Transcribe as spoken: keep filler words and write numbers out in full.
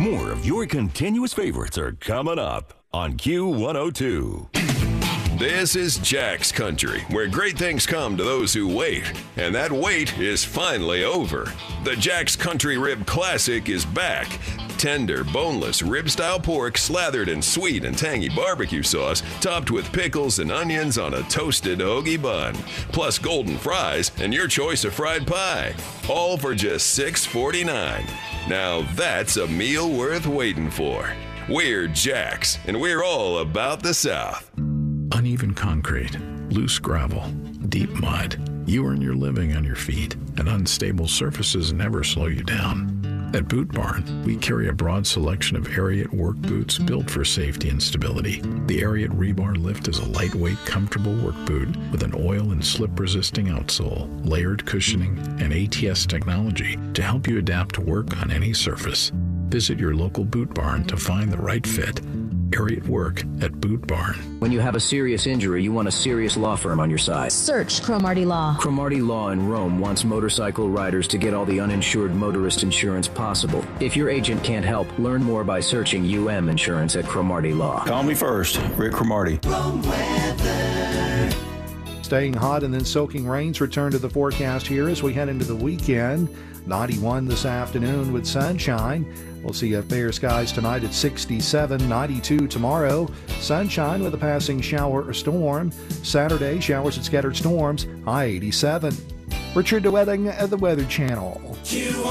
More of your continuous favorites are coming up on Q one oh two. This is Jack's Country, where great things come to those who wait. And that wait is finally over. The Jack's Country Rib Classic is back. Tender, boneless, rib-style pork slathered in sweet and tangy barbecue sauce, topped with pickles and onions on a toasted hoagie bun. Plus golden fries and your choice of fried pie. All for just six forty-nine. Now that's a meal worth waiting for. We're Jack's, and we're all about the South. Uneven concrete, loose gravel, deep mud. You earn your living on your feet, and unstable surfaces never slow you down. At Boot Barn, we carry a broad selection of Ariat work boots built for safety and stability. The Ariat Rebar Lift is a lightweight, comfortable work boot with an oil and slip-resisting outsole, layered cushioning, and A T S technology to help you adapt to work on any surface. Visit your local Boot Barn to find the right fit. Ariat Work at Boot Barn. When you have a serious injury, you want a serious law firm on your side. Search Cromartie Law. Cromartie Law in Rome wants motorcycle riders to get all the uninsured motorist insurance possible. If your agent can't help, learn more by searching U M Insurance at Cromartie Law. Call me first, Rick Cromartie. Staying hot and then soaking rains return to the forecast here as we head into the weekend. ninety-one this afternoon with sunshine. We'll see fair skies tonight at sixty-seven, ninety-two tomorrow. Sunshine with a passing shower or storm. Saturday, showers and scattered storms, high eighty-seven. Richard DeWetting at the Weather Channel.